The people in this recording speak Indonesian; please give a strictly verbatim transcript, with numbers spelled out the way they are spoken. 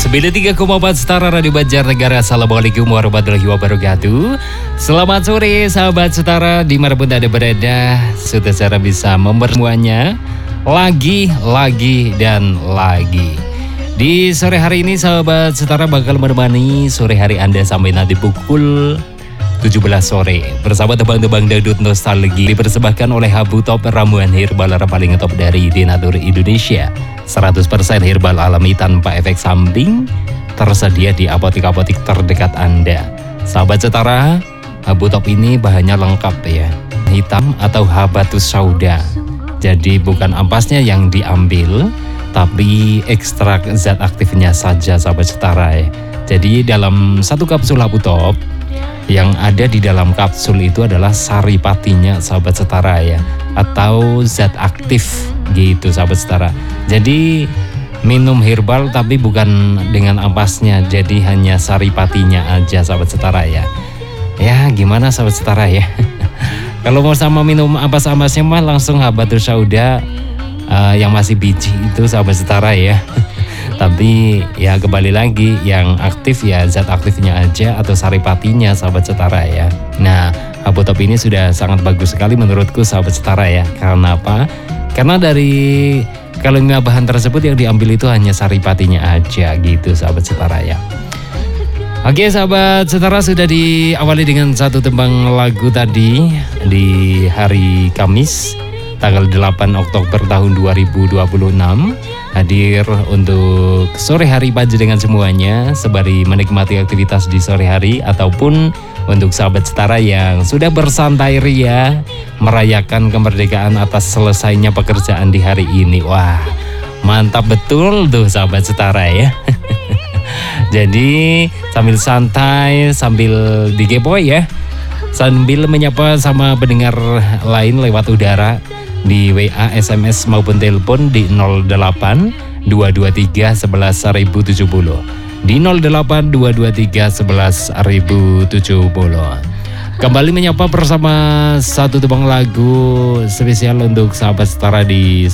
sembilan puluh tiga koma empat Setara Radio Banjarnegara. Assalamualaikum warahmatullahi wabarakatuh. Selamat sore sahabat Setara dimanapun Anda berada. Sudah cara bisa mempermuanya lagi, lagi, dan lagi. Di sore hari ini sahabat Setara bakal menemani sore hari Anda sampai nanti pukul tujuh belas sore bersama tebang-tebang dangdut nostalgia dipersembahkan oleh Habu Top, ramuan herbal paling top dari Denatur Indonesia. Seratus persen herbal alami tanpa efek samping, tersedia di apotek-apotek terdekat Anda. Sahabat Setara, Habu Top ini bahannya lengkap ya, hitam atau habatus sauda. Jadi bukan ampasnya yang diambil, tapi ekstrak zat aktifnya saja sahabat Setara ya. Jadi dalam satu kapsul Habu Top, yang ada di dalam kapsul itu adalah saripatinya sahabat Setara ya, atau zat aktif gitu sahabat Setara. Jadi minum herbal tapi bukan dengan ampasnya, jadi hanya saripatinya aja sahabat Setara ya. Ya gimana sahabat Setara ya. Kalau mau sama minum ampas-ampasnya mah langsung habatus sauda uh, yang masih biji itu sahabat Setara ya. Tapi ya kembali lagi yang aktif ya zat aktifnya aja atau saripatinya sahabat Setara ya. Nah, Habu Top ini sudah sangat bagus sekali menurutku sahabat Setara ya. Karena apa? Karena dari kelima bahan tersebut yang diambil itu hanya saripatinya aja gitu sahabat Setara ya. Oke sahabat Setara, sudah diawali dengan satu tembang lagu tadi di hari Kamis tanggal delapan Oktober tahun dua ribu dua puluh enam. Hadir untuk sore hari pagi dengan semuanya, sembari menikmati aktivitas di sore hari, ataupun untuk sahabat Setara yang sudah bersantai ria merayakan kemerdekaan atas selesainya pekerjaan di hari ini. Wah, mantap betul tuh sahabat Setara ya. Jadi sambil santai, sambil digepoi ya, sambil menyapa sama pendengar lain lewat udara di W A, S M S maupun telepon di nol delapan dua dua tiga sebelas seribu tujuh puluh, di nol delapan dua dua tiga sebelas seribu tujuh puluh. Kembali menyapa bersama satu tebang lagu spesial untuk sahabat Setara di